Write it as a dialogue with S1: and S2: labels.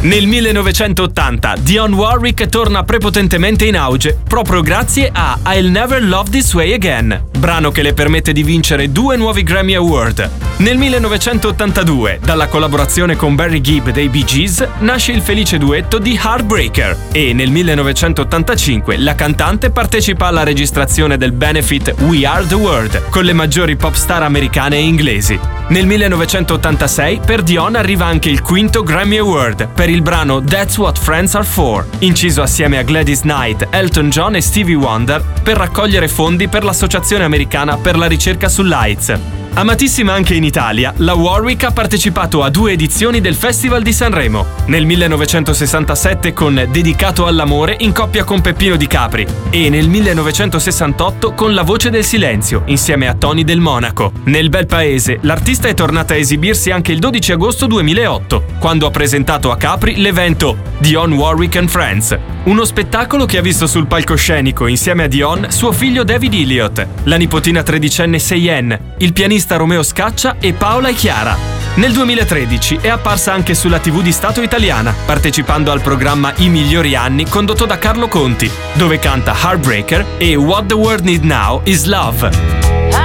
S1: Nel 1980 Dionne Warwick torna prepotentemente in auge proprio grazie a I'll Never Love This Way Again, brano che le permette di vincere 2 nuovi Grammy Award. Nel 1982, dalla collaborazione con Barry Gibb dei Bee Gees, nasce il felice duetto di Heartbreaker e nel 1985 la cantante partecipa alla registrazione del benefit We Are The World con le maggiori pop star americane e inglesi. Nel 1986 per Dionne arriva anche il 5º Grammy Award per il brano That's What Friends Are For, inciso assieme a Gladys Knight, Elton John e Stevie Wonder per raccogliere fondi per l'Associazione Americana per la Ricerca sull'AIDS. Amatissima anche in Italia, la Warwick ha partecipato a 2 edizioni del Festival di Sanremo, nel 1967 con Dedicato all'amore in coppia con Peppino Di Capri e nel 1968 con La voce del silenzio insieme a Tony Del Monaco. Nel bel paese, l'artista è tornata a esibirsi anche il 12 agosto 2008, quando ha presentato a Capri l'evento Dionne Warwick and Friends, uno spettacolo che ha visto sul palcoscenico insieme a Dionne suo figlio David Elliott, la nipotina tredicenne Cheyenne, il pianista Romeo Scaccia e Paola e Chiara. Nel 2013 è apparsa anche sulla TV di Stato italiana, partecipando al programma I migliori anni condotto da Carlo Conti, dove canta Heartbreaker e What the World Needs Now is Love.